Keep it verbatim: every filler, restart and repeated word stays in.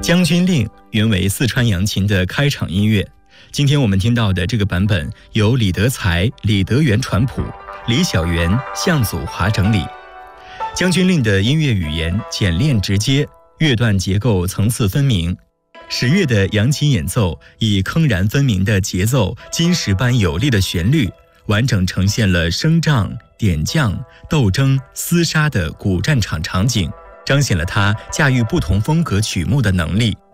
将军令原为四川扬琴的开场音乐，今天我们听到的这个版本由李德才、李德元传谱，李小元、向祖华整理。将军令的音乐语言简练直接，乐段结构层次分明。十月的扬琴演奏以铿然分明的节奏、金石般有力的旋律，完整呈现了升帐、点将、斗争、厮杀的古战场场景，彰显了他驾驭不同风格曲目的能力。